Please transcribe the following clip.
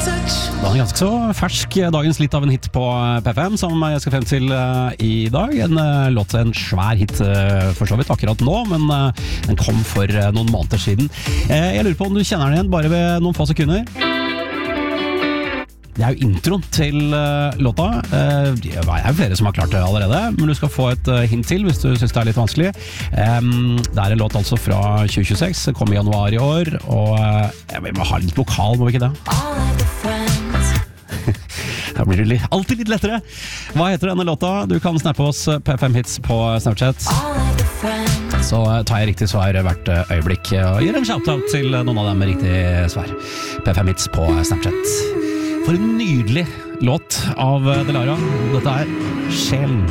Den er ganske så fersk, dagens litt av en hit på P5 som jeg skal frem til i dag. En låt, en svær hit for så vidt akkurat nå, men den kom for noen måneder siden. Jeg lurer på om du kjenner den igjen bare ved noen få sekunder. Det er jo introen til låta. Det er jo flere som har klart det allerede, men du skal få et hint til hvis du synes det er litt vanskelig. Det er en låt altså fra 2026, det kom i januar i år, og vi må ha litt vokal, må vi ikke det? Da blir det alltid litt lettere. Hva heter denne låta? Du kan snappe oss P5 Hits på Snapchat. Så tar jeg riktig svar hvert øyeblikk og gir en shoutout til noen av dem med riktig svar. P5 Hits på Snapchat. For en nydelig låt av Delara. Dette er Sjelen.